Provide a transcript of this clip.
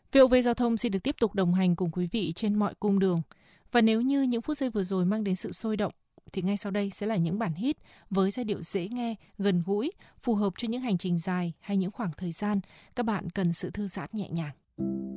VOV Giao thông xin được tiếp tục đồng hành cùng quý vị trên mọi cung đường. Và nếu như những phút giây vừa rồi mang đến sự sôi động, thì ngay sau đây sẽ là những bản hit với giai điệu dễ nghe, gần gũi, phù hợp cho những hành trình dài hay những khoảng thời gian các bạn cần sự thư giãn nhẹ nhàng.